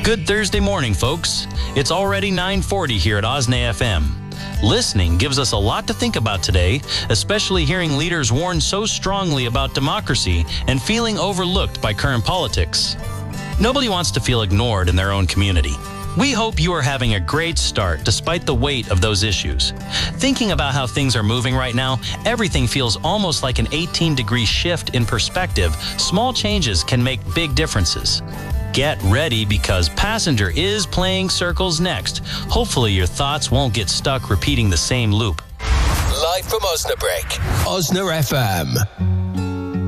Good Thursday morning, folks. It's already 9:40 here at Osnay FM. Listening gives us a lot to think about today, especially hearing leaders warn so strongly about democracy and feeling overlooked by current politics. Nobody wants to feel ignored in their own community. We hope you are having a great start despite the weight of those issues. Thinking about how things are moving right now, everything feels almost like an 18-degree shift in perspective. Small changes can make big differences. Get ready because Passenger is playing circles next. Hopefully your thoughts won't get stuck repeating the same loop. Live from Osnabrück, Osna FM.